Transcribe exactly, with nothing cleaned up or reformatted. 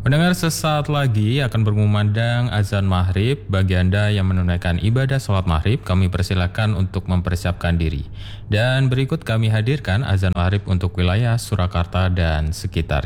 Pendengar, sesaat lagi akan berkumandang azan maghrib. Bagi Anda yang menunaikan ibadah sholat maghrib, kami persilakan untuk mempersiapkan diri. Dan berikut kami hadirkan azan maghrib untuk wilayah Surakarta dan sekitarnya.